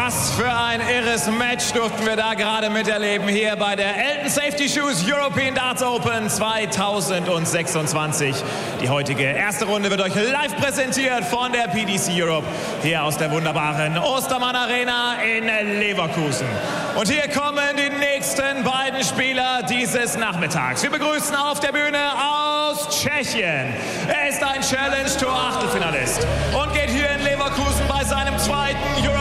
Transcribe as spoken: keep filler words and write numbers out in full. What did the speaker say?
Was für ein irres Match durften wir da gerade miterleben hier bei der Elton Safety Shoes European Darts Open zweitausendsechsundzwanzig. Die heutige erste Runde wird euch live präsentiert von der P D C Europe hier aus der wunderbaren Ostermann Arena in Leverkusen. Und hier kommen die nächsten beiden Spieler dieses Nachmittags. Wir begrüßen auf der Bühne aus Tschechien. Er ist ein Challenge Tour Achtelfinalist und geht hier in Leverkusen bei seinem zweiten European